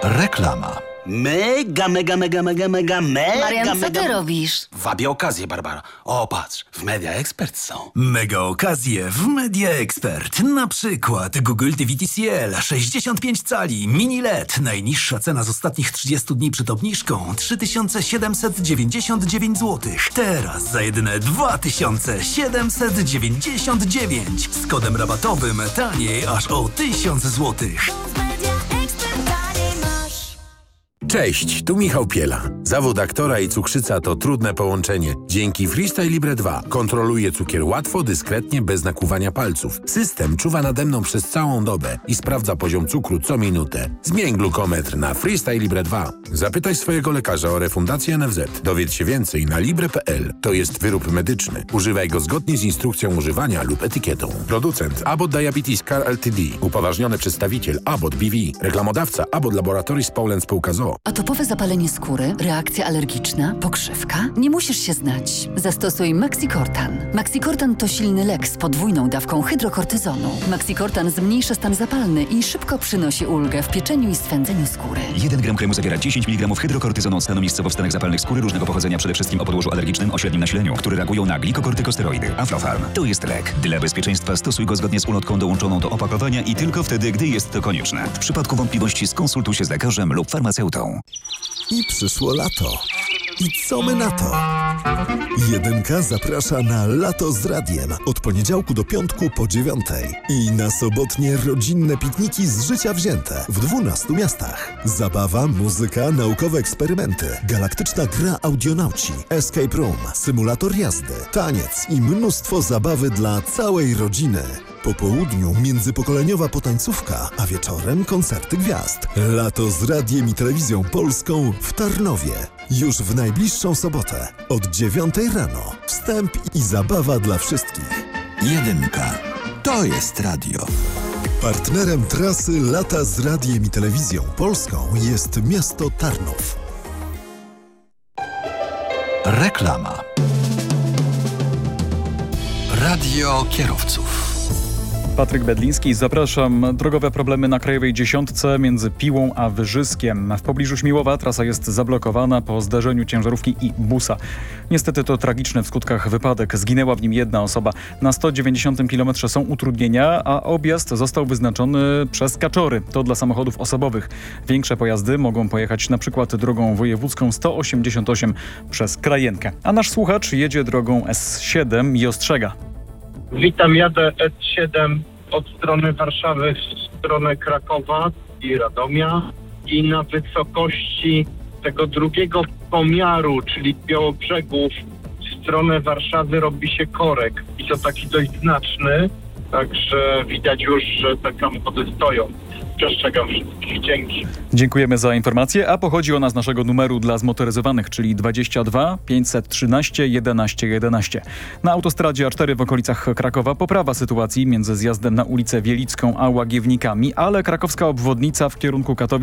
Reklama. Mega. Marian, co ty robisz? Wabię okazję, Barbara. O, patrz, w Media Expert są. Mega okazje w Media Expert. Na przykład Google TV TCL 65 cali, mini LED. Najniższa cena z ostatnich 30 dni przed obniżką 3799 zł. Teraz za jedyne 2799. Z kodem rabatowym taniej aż o 1000 zł. Cześć, tu Michał Piela. Zawód aktora i cukrzyca to trudne połączenie. Dzięki Freestyle Libre 2 kontroluję cukier łatwo, dyskretnie, bez nakłuwania palców. System czuwa nade mną przez całą dobę i sprawdza poziom cukru co minutę. Zmień glukometr na Freestyle Libre 2. Zapytaj swojego lekarza o refundację NFZ. Dowiedz się więcej na libre.pl. To jest wyrób medyczny. Używaj go zgodnie z instrukcją używania lub etykietą. Producent Abbott Diabetes Care Ltd. Upoważniony przedstawiciel Abbott BV. Reklamodawca Abbott Laboratories Poland Spółka z o.o. Atopowe zapalenie skóry, reakcja alergiczna, pokrzywka? Nie musisz się znać. Zastosuj Maxicortan. Maxicortan to silny lek z podwójną dawką hydrokortyzonu. Maxicortan zmniejsza stan zapalny i szybko przynosi ulgę w pieczeniu i swędzeniu skóry. 1 gram kremu zawiera 10 mg hydrokortyzonu od stanu miejscowo w stanach zapalnych skóry różnego pochodzenia, przede wszystkim o podłożu alergicznym o średnim nasileniu, które reagują na glikokortykosteroidy. Aflofarm to jest lek. Dla bezpieczeństwa stosuj go zgodnie z ulotką dołączoną do opakowania i tylko wtedy, gdy jest to konieczne. W przypadku wątpliwości skonsultuj się z lekarzem lub farmaceutą. I przyszło lato. I co my na to? Jedynka zaprasza na Lato z Radiem od poniedziałku do piątku po 9:00 i na sobotnie rodzinne pikniki z życia wzięte w 12 miastach. Zabawa, muzyka, naukowe eksperymenty, galaktyczna gra Audionauci, escape room, symulator jazdy, taniec i mnóstwo zabawy dla całej rodziny. Po południu międzypokoleniowa potańcówka, a wieczorem koncerty gwiazd. Lato z Radiem i Telewizją Polską w Tarnowie. Już w najbliższą sobotę od 9:00 rano. Wstęp i zabawa dla wszystkich. Jedynka. To jest radio. Partnerem trasy Lata z Radiem i Telewizją Polską jest miasto Tarnów. Reklama. Radio kierowców. Patryk Bedliński, zapraszam. Drogowe problemy na Krajowej Dziesiątce między Piłą a Wyżyskiem. W pobliżu Śmiłowa trasa jest zablokowana po zderzeniu ciężarówki i busa. Niestety to tragiczny w skutkach wypadek. Zginęła w nim jedna osoba. Na 190 km są utrudnienia, a objazd został wyznaczony przez Kaczory. To dla samochodów osobowych. Większe pojazdy mogą pojechać na przykład drogą wojewódzką 188 przez Krajenkę. A nasz słuchacz jedzie drogą S7 i ostrzega. Witam, jadę S7 od strony Warszawy w stronę Krakowa i Radomia i na wysokości tego drugiego pomiaru, czyli Białobrzegów, w stronę Warszawy robi się korek i to taki dość znaczny, także widać już, że te samochody stoją. Przestrzegam wszystkich. Dzięki. Dziękujemy za informację, a pochodzi ona z naszego numeru dla zmotoryzowanych, czyli 22 513 11 11. Na autostradzie A4 w okolicach Krakowa poprawa sytuacji między zjazdem na ulicę Wielicką a Łagiewnikami, ale krakowska obwodnica w kierunku Katowic